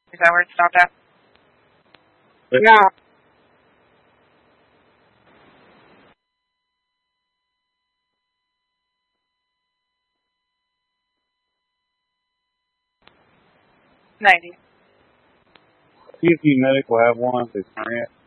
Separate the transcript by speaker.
Speaker 1: Is that where it stopped at?
Speaker 2: Yeah.
Speaker 1: 90.
Speaker 3: CSU Medical have one that's grant.